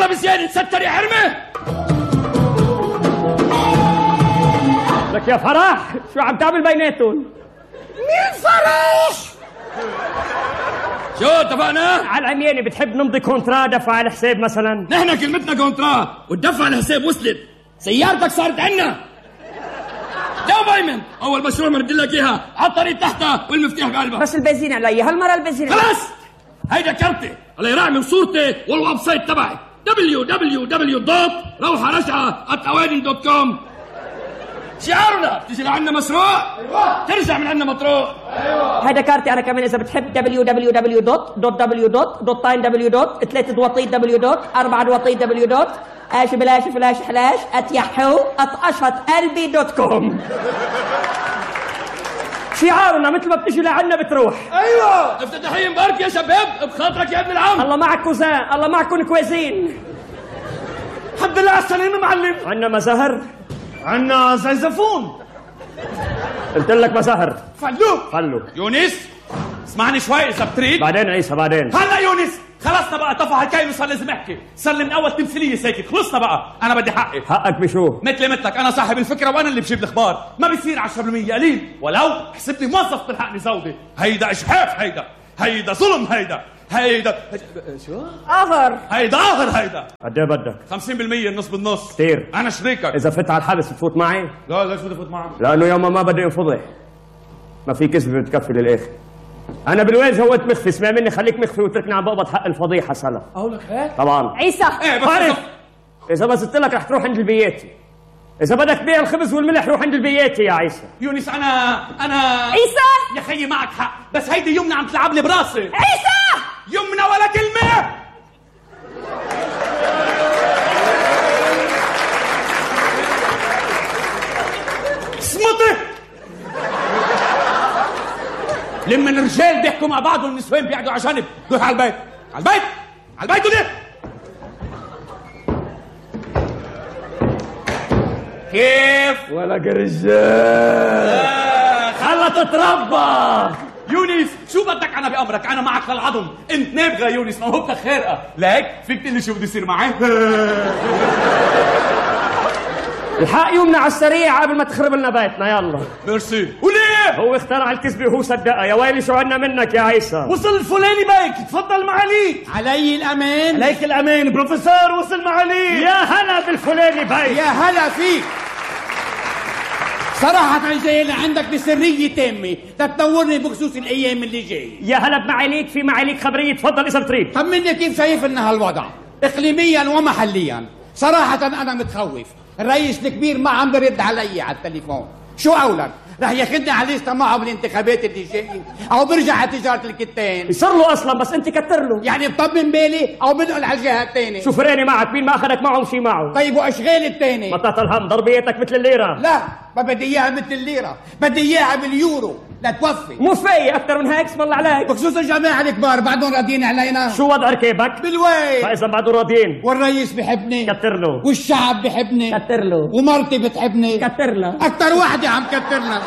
والله بزيادة نستر يا حرمة. لك يا فرح شو عم تعمل بيناتهم؟ مين فرح؟ شو اتفقنا؟ على العمياني بتحب نمضي كونترا دفع على الحساب مثلا؟ نحن كلمتنا كونترا والدفع على الحساب وصلت. سيارتك صارت عنا. جو بايمن اول مشروع مرد لك اياها على الطريق تحتها والمفتاح بقلبها. بس البنزين علي هالمره البنزين خلاص هيدا كرتي الله يراعي من صورتي والويب سايت تبعي www.روحه-رجعه@awaidin.com. شعارنا تيجي لعنا مسروق ايوه ترجع من عنا مطروق ايوه. هيدا كارتي انا كمان اذا بتحب www.w.2w.4 آشي بلاش فلاش حلاش @يحو @قلبي.com. شعارنا مثل ما بتجي لعنا بتروح. ايوه افتتاحية مبارك يا شباب بخاطرك يا ابن العم. الله معك كوزان الله معكم كويسين. الحمد لله على السلامة معلم. عنا مزهر عنا زيزفون. قلت لك مزهر فلو يونس اسمعني شوي اذا بتريد. بعدين عيسى بعدين. هلا يونس خلصنا بقى طفى هالكاين وصار لازم احكي. صار لي من اول تمثيليه ساكت خلصنا بقى. انا بدي حقي. حقك بشو؟ مثلك انا صاحب الفكره وانا اللي بجيب الاخبار. ما بيصير 10% قليل ولو حسبني موظف تلحقني زودي. هيدا اجحاف هيدا ظلم هيدا شو؟ قهر. هيدا قد ايه بدك؟ 50% النص بالنص. كثير. انا شريكك. اذا فت على الحبس بتفوت معي؟ لا ليش بدي افوت معك؟ لانه يوم ما بدي انفضح. ما في كذبه بتكفي للاخر. انا بالويز هو مخفي اسمع مني خليك مخفي وتركني عم بقبض حق الفضيحه سلف. اقول لك هيك؟ طبعا. عيسى ايه بس عارف اذا بس قلت لك رح تروح عند البياتي. اذا بدك تبيع الخبز والملح روح عند البياتي يا عيسى. يونس انا عيسى يا خيي معك حق بس هيدي يمنى عم تلعب لي براسي. عيسى يمنى ولا كلمه. اسمطي لما الرجال بيحكوا مع بعض والنسوان بيقعدوا على جنب. روح على البيت وليه كيف ولك رجال خلا تتربى. يونس شو بدك انا بامرك؟ انا معك للعظم. انت نابغه يونس موهبتك خارقه. ليك فيك تقول لي شو بده يصير معي؟ الحق يمنع على السريع قبل ما تخرب لنا بيتنا يلا. ميرسي. وليه؟ هو اخترع الكذبه وهو صدقها. يا ويلي شو عنا منك يا عيسى. وصل الفلاني بيك تفضل معاليك. علي الأمان. عليك الأمان بروفيسور وصل معاليك. يا هلا بالفلاني بيك. يا هلا فيك. صراحة جاي لعندك بسرية تامة تتنورني بخصوص الأيام اللي جاي. يا هلا بمعاليك في معاليك خبرية تفضل إذا بتريد. طمني كيف شايف لنا هالوضع إقليميا ومحليا. صراحة أنا متخوف. الرئيس الكبير ما عم برد علي على التليفون. شو قولك؟ رح ياخذني على لسته معه بالانتخابات اللي جاي او برجع على تجاره الكتان؟ صار له اصلا بس انت كتر له. يعني بطمن بالي او بنقل على الجهه الثانيه؟ شو فرقني معك؟ مين ما اخذك معه ومشي معه؟ طيب واشغال الثاني؟ مطاط الهم ضربيتك مثل الليره. لا ما بدي اياها مثل الليره، بدي اياها باليورو لتوفي. مو كفايه اكثر من هيك اسم الله عليك. بخصوص الجماعه الكبار بعدهم راضيين علينا؟ شو وضع ركيبك؟ بالوين؟ فاذا بعدهم راضيين والرئيس بحبني كتر له، والشعب بحبني كتر له، ومرتي بتحبني كتر له. اكثر وحده عم كترنا.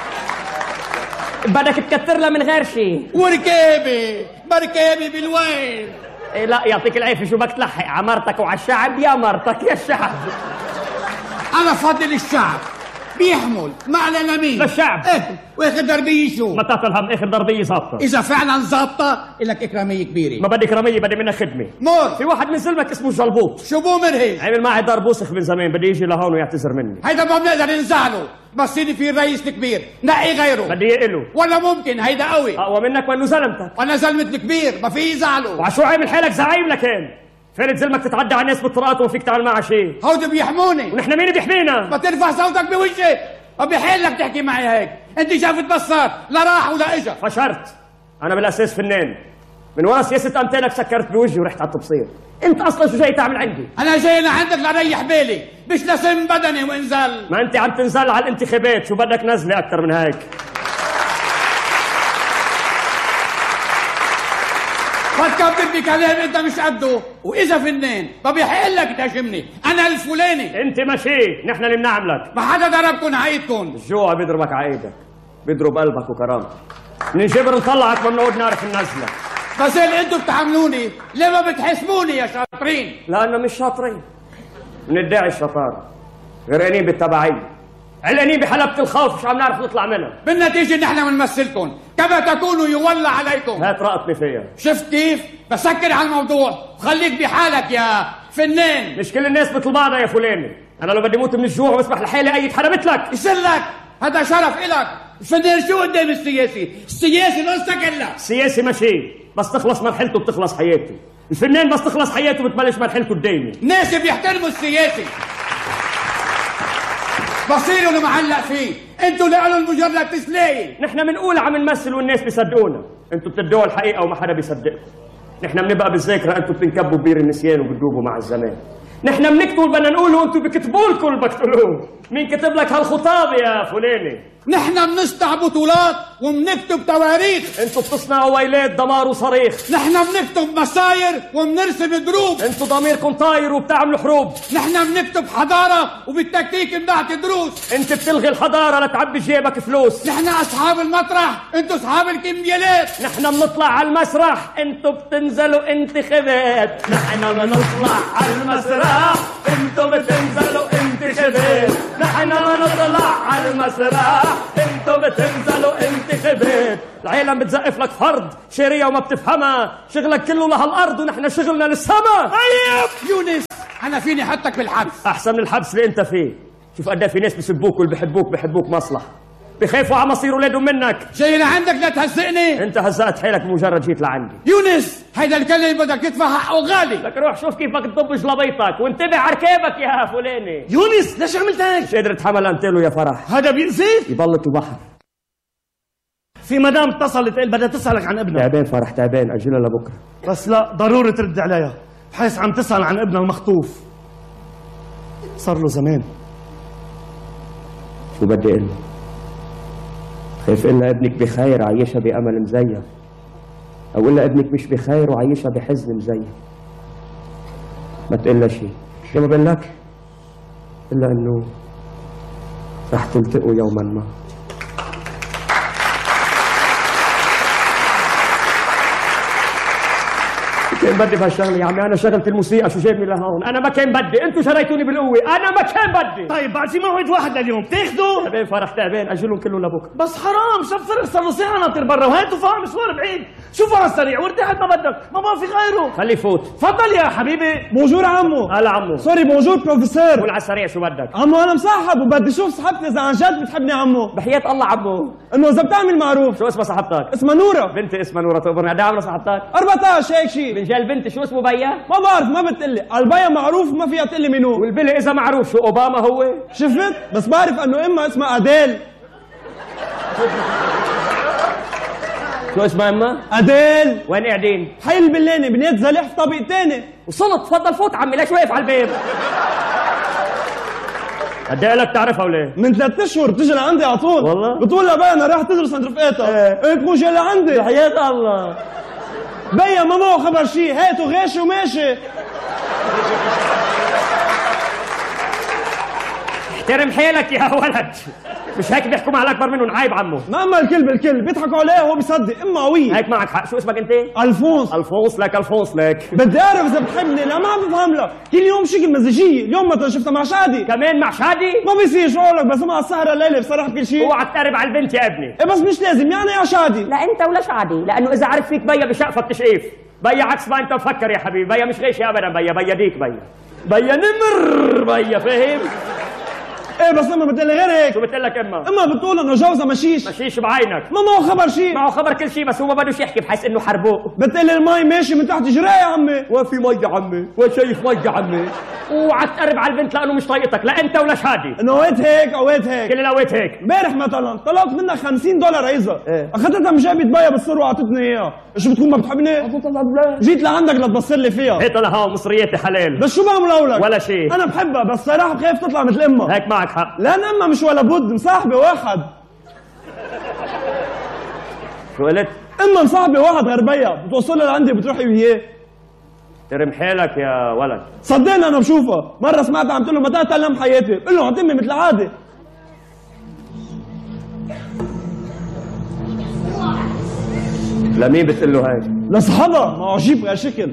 بدك تكتر له من غير شيء. وركابي مركبي بالوين؟ إيه لا يعطيك العافيه شو بدك تلحق على مرتك وعلى الشعب يا مرتك يا الشعب. انا فضل الشعب بيحمل ما علينا مين للشعب. ايه واخر ضربيه شو؟ مطاط الهم اخر ضربيه ظابطه. اذا فعلا ظابطه لك اكراميه كبيره. ما بدي كراميه بدي منك خدمه. مور في واحد من زلمك اسمه جلبوط. شو بو مرهج؟ عمل معي دار بوسخ من زمان بدي يجي لهون ويعتذر مني. هيدا ما بنقدر ننزعله بس يصير في الرئيس الكبير نقي غيره. بدي يقله ولا ممكن هيدا قوي اقوى منك وانه زلمتك. وانا زلمه الكبير ما في يزعله. وعشو عامل حالك زعيم لكان؟ فين زلمك تتعدى على الناس بالطرقات وما فيك تعمل معها شيء؟ هودي بيحموني. ونحن مين بيحمينا؟ ما ترفع صوتك بوجهي وبحيل لك تحكي معي هيك. انت شافت بصات لا راح ولا اجا. فشرت. انا بالاساس فنان من ورا سياسه امثالك سكرت بوجهي ورحت على التبصير. انت اصلا شو جاي تعمل عندي؟ انا جاي لعندك لريح بالي مش لسم بدني وانزل. ما انت عم تنزل على الانتخابات شو بدك نزله اكثر من هيك؟ ما تكبر بكلام انت مش قده. واذا فنان ما بيحق لك تهاجمني انا الفلاني. انت ماشي نحن اللي بنعملك. ما حدا ضربكم عيدكم. الجوع بيضربك على ايدك بيضرب قلبك وكرامتك. من جبر نطلعك ما بنقعد نعرف ننزلك. بس اللي انتوا بتعاملوني ليه ما بتحسبوني يا شاطرين؟ لأنه مش شاطرين، بندعي الشطارة، غرقانين بالتبعية، علقانين بحلبة الخوف مش عم نعرف نطلع منها. بالنتيجة نحن بنمثلكم كما تكونوا يولى عليكم. هات رقطني فيها. شفت كيف؟ بسكر على الموضوع وخليك بحالك يا فنان. مش كل الناس مثل بعضها يا فلاني، أنا لو بدي موت من الجوع وبسمح لحالي أي اتحرمت لك. يصير لك، هذا شرف إلك. الفنان شو قدام السياسي؟ السياسي نص كله. السياسي ماشي، بس تخلص مرحلته بتخلص حياته. الفنان بس تخلص حياته بتبلش مرحلته الدايمة. ناس بيحترموا السياسي بصيروا اللي معلق فيه، انتوا لقوا مجرد تسلية. نحن بنقول عم نمثل والناس بيصدقونا، انتوا بتدعوا الحقيقة وما حدا بيصدقكم. نحن بنبقى بالذاكرة، انتوا بتنكبوا ببير النسيان وبتدوبوا مع الزمان. نحن بنكتب اللي بدنا نقوله وانتوا بكتبوا لكم اللي بتقولوه. مين كتب لك هالخطاب يا فلاني؟ نحن بنصنع بطولات وبنكتب تواريخ. انتوا بتصنعوا ويلات دمار وصريخ. نحن بنكتب مصاير وبنرسم دروب. انتوا ضميركم طاير وبتعملوا حروب. نحن بنكتب حضارة وبالتكتيك بنعطي دروس. انت بتلغي الحضارة لتعبي جيبك فلوس. نحن اصحاب المطرح، انتوا اصحاب الكمبيالات. نحن بنطلع على المسرح، انتوا بتنزلوا انتخابات. نحن بنطلع على المسرح، انتوا بتنزلوا انتخابات. نحن بنطلع على المسرح، انتوا بتنزلوا انتخابات. العالم بتزقف لك فرض شارية وما بتفهمها، شغلك كله لهالارض ونحن شغلنا للسما. طيب يونس، انا فيني احطك بالحبس. احسن من الحبس اللي انت فيه. شوف قد في ناس بيسبوك واللي بحبوك مصلحة، بخافوا على مصير اولادهم منك. جاي لعندك لا تهزقني. انت هزقت حيلك بمجرد جيت لعندي. يونس، هيدا الكلب بدك تدفع حقه غالي. لك روح شوف كيف بدك تضب جلبيطك وانتبه على ركابك يا فلاني. يونس ليش عملت هيك؟ مش قادر اتحمل انتله يا فرح. هذا بيأذيك؟ يبلط البحر. في مدام اتصلت قال بدها تسألك عن ابنها. تعبان فرح تعبان، اجلها لبكره. بس لا ضروري ترد عليها، بحيث عم تسأل عن ابنها المخطوف. صار له زمان. شو بدي اقول له؟ خايف إلا ابنك بخير عايشها بأمل مزيف، أو إلا ابنك مش بخير وعايشها بحزن مزيف. ما تقلها شيء، شو ما بقول لك؟ إلا إنه رح تلتقوا يوما ما. كان بدي بهالشغله يا عمي، انا شغلت الموسيقى شو جايبني لهون؟ انا ما كان بدي، انتوا شريتوني بالقوه، انا ما كان بدي. طيب بعد في موعد واحد لليوم بتاخذوا؟ تعبان فرح تعبان، اجلهم كلهم لبكره. بس حرام، شوف فرق صار له ساعه ناطر برا وهي فاهم مشوار بعيد. شوفوا على السريع وارتحت ما بدك، ما في غيره. خليه يفوت. تفضل يا حبيبي. بونجور عمو. هلا عمو. سوري بونجور بروفيسور. قول على السريع شو بدك؟ عمو انا مصاحب وبدي اشوف صاحبتي اذا عن جد بتحبني عمو. بحياة الله عمو. انه اذا بتعمل معروف. شو اسمها صاحبتك؟ اسمها نورة. بنتي اسمها نورة، تقبرني قد ايه عمرها صاحبتك؟ 14 هيك شيء. رجال بنتي شو اسمه بيا؟ ما بعرف، ما بتقلي، البيا معروف ما فيها تقلي منو. والبلي اذا معروف شو اوباما هو؟ شفت؟ بس بعرف انه امها اسمها اديل. شو اسمها امها؟ اديل. وين قاعدين؟ حي البلاني بنيت زليح في طابق تاني. وصلت، تفضل فوت عمي، ليش واقف على الباب؟ قد ايه لك تعرفها ولا؟ من 3 اشهر بتيجي لعندي على طول. والله؟ بتقول لبيا انا رايح تدرس عند رفقاتها. ايه تكون جاي لعندي. بحياة الله. بيا ما معه خبر شيء، هاته غاشي وماشي. احترم حيلك يا ولد، مش هيك بيحكوا مع الاكبر منهم، عيب عمو. ما اما الكل بالكل بيضحكوا عليه وهو بيصدق، اما قوية. هيك معك حق. شو اسمك انت؟ الفونس. الفونس لك، الفونس لك. بدي اعرف اذا بتحبني، لا ما عم بفهم لك، كل يوم شكل مزاجية، اليوم مثلا شفتها مع شادي. كمان مع شادي؟ ما بيصير، شو اقول لك، بس مع السهرة الليلة بصراحة بكل شيء. اوعى تقرب على البنت يا ابني. ايه بس مش لازم يعني يا شادي. لا انت ولا شعدي، لانه اذا عرف فيك بيا بشقفك تشقيف. بيا عكس ما انت مفكر يا حبيبي، بيا مش غيشي ابدا، بيا ديك، بيا نمر، بيا فاهم؟ ايه بس اما بتقلي غير هيك. شو بتقول لك امها؟ اما بتقول انه جوزها مشيش. مشيش بعينك. ما معه خبر شيء. معه خبر كل شيء، بس هو ما بدوش يحكي بحيث انه حربوه. بتقلي المي ماشي من تحت جرايه يا عمي. وفي مي يا عمي، وشايف مي يا عمي. اوعى تقرب على البنت لانه مش طايقتك، لا انت ولا شادي. نويت هيك اويت هيك. كل الاوقات هيك. امبارح مثلا طلبت منها $50 عيزة. ايه؟ اخذتها من جيبة بيا بالسر واعطتني اياها. شو بتكون ما بتحبني؟ جيت لعندك لتبصر لي فيها. هيك لها مصرياتي حلال. بس شو بعمل اقولك؟ ولا شيء. انا بحبها بس صراحة بخاف تطلع مثل امها. هيك معك حق. لان امها مش ولا بد، مصاحبة واحد. شو قلت؟ اما مصاحبة واحد غير بيا، بتوصلها لعندي بتروحي وياه. ترم حالك يا ولد. صدقني انا بشوفها، مرة سمعتها عم تقول له متى تعلم حياتي؟ قل له عتمي مثل العادة. لمين بتقول له هاي؟ لصحابها، ما هو عجيب يا شكل.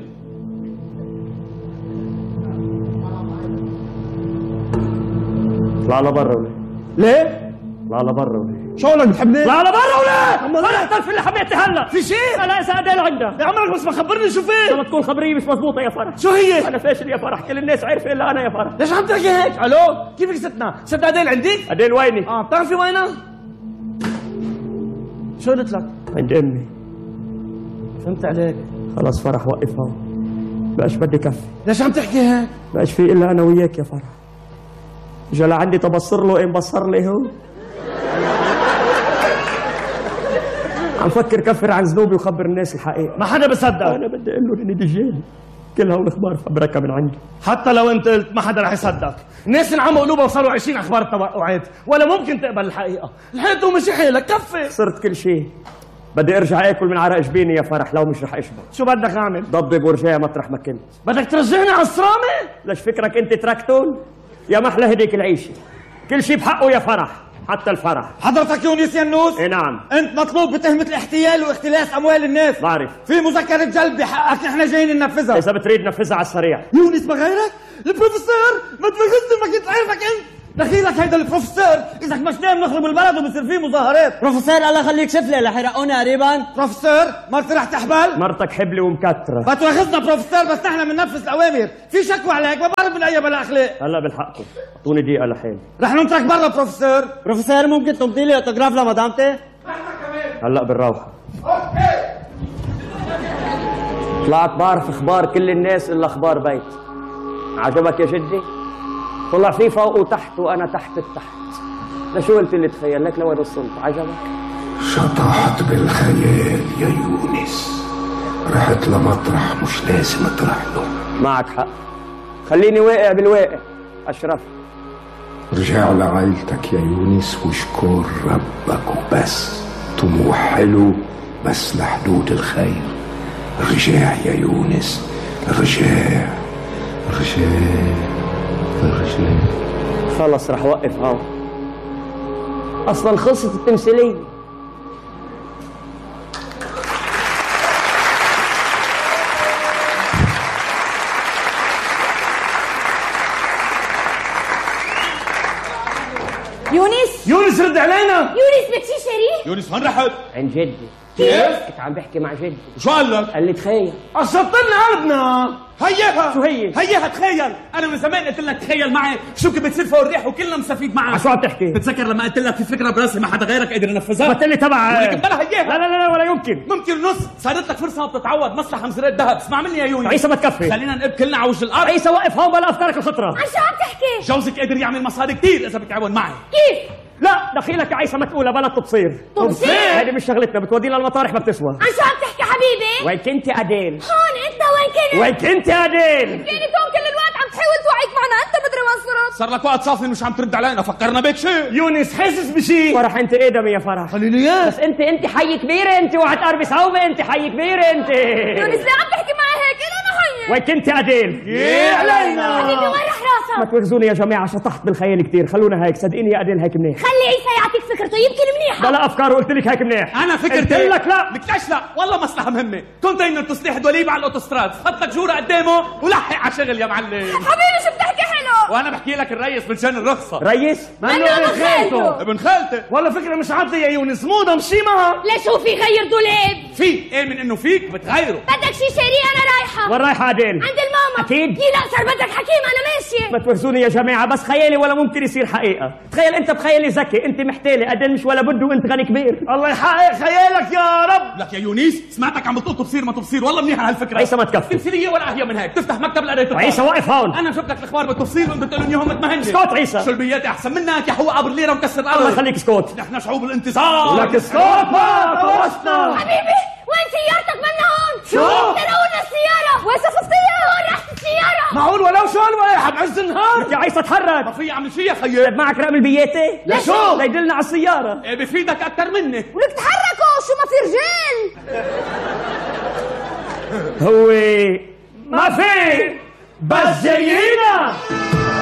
اطلع لبرا ولا ليه؟ اطلع لبرا ولا شو قولك بتحبني؟ اطلع لبرا ولا؟ انا احترف اللي حبيتي هلا. في شيء؟ انا اسا اديل عندك. يا عمرك بس ما خبرني شو في؟ لما تكون خبريه مش مضبوطه يا فرح. شو هي؟ انا فاشل يا فرح، كل الناس عارفه الا انا يا فرح. ليش عم تحكي هيك؟ الو؟ كيفك ستنا؟ ست عديل عندك؟ اديل ويني؟ بتعرفي وينها؟ شو قلت لك؟ عند امي. فهمت عليك. خلص فرح وقف هون. بقاش بدي كفي. ليش عم تحكي هيك؟ بقاش في الا انا وياك يا فرح. اجا لعندي تبصر له، ايه مبصر لي هو؟ عم فكر كفر عن ذنوبي وخبر الناس الحقيقه. ما حدا بصدق. انا بدي اقول له اني دجال. كل هالاخبار خبركها من عندي. حتى لو انت قلت ما حدا رح يصدق. الناس انعموا قلوبها وصاروا عايشين اخبار التوقعات، ولا ممكن تقبل الحقيقه. الحيط مش حيلك كفي. خسرت كل شيء. بدي ارجع اكل من عرق جبيني يا فرح، لو مش رح اشبع. شو بدك اعمل؟ ضبب ورجع مطرح ما كنت. بدك ترجعني على الصرامه؟ ليش فكرك انت تركتون؟ يا محلى هديك العيشه. كل شيء بحقه يا فرح، حتى الفرح. حضرتك يونس ينوس؟ اي نعم. انت مطلوب بتهمة الاحتيال واختلاس اموال الناس. بعرف. في مذكرة جلب بحقك، نحن جايين ننفذها. اذا بتريد نفذها على السريع. يونس ما غيرك؟ البروفيسور ما تفخذني، ما كنت عارفك انت. دخيلك هيدا البروفيسور، اذا مش نايم نخرب البلد وبصير فيه مظاهرات. بروفيسور الله يخليك شوف لي رح يرقونا قريبا. بروفيسور مرتي رح تحبل؟ مرتك حبلة ومكترة. ما تواخذنا بروفيسور، بس نحن بننفذ الاوامر. في شكوى عليك، ما بعرف من اي بلا اخلاق. هلا بالحقكم، اعطوني دقيقة لحالي. رح نترك برا بروفيسور. بروفيسور ممكن تمضي لي اوتوغراف لمدامتي؟ هلا بالروحة. طلعت بعرف اخبار كل الناس الا اخبار بيت. عجبك يا جدي؟ طلع فيه فوق وتحت وانا تحت التحت. لشو قلت اللي تخيل لك لوين وصلت؟ عجبك؟ شطحت بالخيال يا يونس، رحت لمطرح مش لازم تروح له. معك حق، خليني واقع بالواقع. اشرف رجع لعائلتك يا يونس واشكر ربك وبس. طموح حلو بس لحدود الخير. رجع يا يونس، رجع رجع. خلص رح وقف هون، اصلا خلصت التمثيلية. يونس رد علينا. يونس بتشي شريك؟ يونس وين رحت؟ عند جدي. كيف؟ كنت عم بحكي مع جدي. شو قال لك؟ قال لي تخيل. قشطلنا قلبنا. هيها. شو هي؟ هيها تخيل. انا من زمان قلت لك تخيل معي شو كنت بتصير فوق الريح وكلنا مستفيد معك. شو عم تحكي؟ بتتذكر لما قلت لك في فكره براسي ما حدا غيرك قادر ينفذها؟ قلت لي تبع ولكن بلا هيها. لا لا لا ولا يمكن. ممكن نص. صارت لك فرصه وبتتعوض مصلحه مزرعه ذهب. اسمع مني يا يونس. عيسى ما تكفي. خلينا نقب كلنا على وجه الارض. عيسى وقف هون بلا افكارك الخطره. عن شو عم تحكي؟ جوزك قادر يعمل مصاري كثير اذا بتعاون معي. كيف؟ لا دخيلك يا عيسى ما تقولها بلا تبصير. تبصير؟ هذه مش شغلتنا، بتودينا المطارح ما بتسوى. عن شو عم تحكي حبيبي؟ وين كنت يا أديل؟ هون انت وين كنت؟ وين كنت يا أديل؟ يعني كون كل الوقت عم تحاول توعيك معنا، انت مدري وين صرت؟ صار لك وقت صافي مش عم ترد علينا، فكرنا بك شيء. يونس حاسس بشيء. فرح انت ادمي يا فرح. خليليات. بس انت حي كبيرة انت وعد قربي صوبة، انت حي كبيرة انت. يونس ليه عم تحكي معي هيك؟ انا حية. وين كنت يا أديل؟ ايه علينا. حبيبي وين رح ما راسك؟ توغزوني يا جماعه، شطحت بالخيال كثير. خلونا هيك، صدقيني يا اديل هيك منيح. خلي عيسى يعطيك فكرته يمكن منيحة. بلا افكار وقلت لك هيك منيح. انا فكرتي قلت لك لا. لك ليش لا؟ والله مصلحه مهمه. كونتينر تصليح دوليب على الاوتوستراد، حط لك جوره قدامه ولحق على شغل يا معلم. حبيبي شو بتحكي حلو؟ وانا بحكي لك الريس مشان الرخصه. ريس منه ابن خالته. ابن خالتي. والله فكرة مش عادة يا يونس، موضة مشي معها. ليش هو في غير دولاب؟ في ايه من انه فيك بتغيره. بدك شي شيري؟ انا رايحة. وين رايحه اديل؟ عند الماما. أكيد. لا صار بدك حكيم، انا ماشية. ما توغزوني يا جماعه، بس خيالي ولا ممكن يصير حقيقه. تخيل انت بخيالي ذكي، انت محتاله، اديل مش ولا بده وانت غني كبير. الله يحقق خيالك يا رب. لك يا يونس سمعتك عم بتقول تبصير ما تبصير، والله منيحه هالفكره. عيسى ما تكفي. تمثيليه ولا اهيا من هيك، تفتح مكتب لقريته. عيسى وقف هون. انا شفت لك الاخبار بالتفصيل وانت بتقول لي اياهم متمهنه. اسكت عيسى. شو البيات احسن منك يا حوقه بالليره ومكسر الارض. الله يخليك اسكت. نحن شعوب الانتصار. لك اسكت ما توشنا. حبيبي وين سيارتك؟ منا هون. شو؟ ترونا السيارة. وين صفصتيها؟ هون رحت السيارة. معقول ولو شو هالواحد بعز النهار؟ يا عيسى تحرك. ما في اعمل شيء يا خيي. معك رقم البياتي؟ لشو؟ ليدلنا على السياره. إيه بفيدك اكثر مني. ولك تحركوا، شو ما في رجال؟ هو ما في بس جايينا.